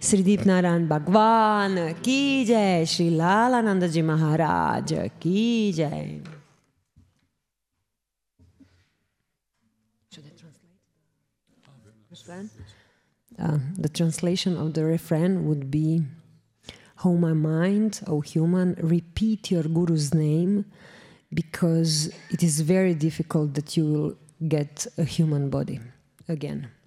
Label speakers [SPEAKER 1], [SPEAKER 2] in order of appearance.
[SPEAKER 1] Sri Deepnarayan Bhagwan ki jai, Sri Lalananda Ji Maharaj ki jai. Should I translate the refrain? The translation of the refrain would be: "O my mind, O human, repeat your Guru's name, because it is very difficult that you will get a human body again."